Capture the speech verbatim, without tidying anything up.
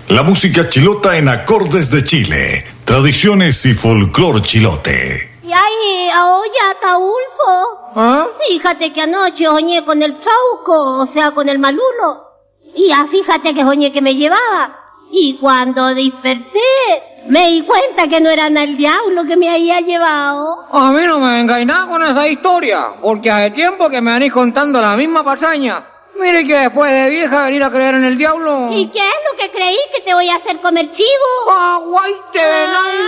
La música chilota en acordes de Chile. Tradiciones y folclor chilote. Y ay, oye, Ataulfo. ¿Ah? Fíjate que anoche soñé con el trauco, o sea, con el malulo. Y ya fíjate que soñé que me llevaba. Y cuando desperté, me di cuenta que no era nada el diablo que me había llevado. A mí no me vengáis nada con esa historia, porque hace tiempo que me venís contando la misma pasaña. Mire que después de vieja venir a creer en el diablo. ¿Y qué es lo que creí? ¿Que te voy a hacer comer chivo? ¡Aguaite, venay!